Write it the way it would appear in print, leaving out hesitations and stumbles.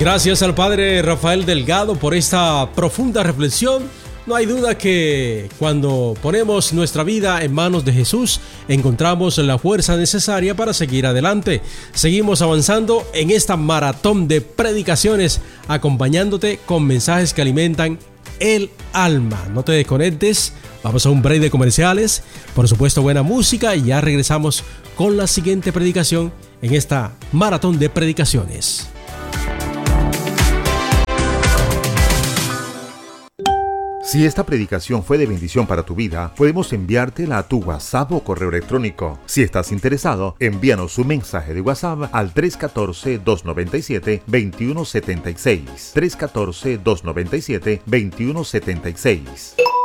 Gracias al Padre Rafael Delgado por esta profunda reflexión. No hay duda que cuando ponemos nuestra vida en manos de Jesús, encontramos la fuerza necesaria para seguir adelante. Seguimos avanzando en esta maratón de predicaciones, acompañándote con mensajes que alimentan el alma. No te desconectes, vamos a un break de comerciales, por supuesto buena música, y ya regresamos con la siguiente predicación en esta maratón de predicaciones. Si esta predicación fue de bendición para tu vida, podemos enviártela a tu WhatsApp o correo electrónico. Si estás interesado, envíanos un mensaje de WhatsApp al 314-297-2176. 314-297-2176.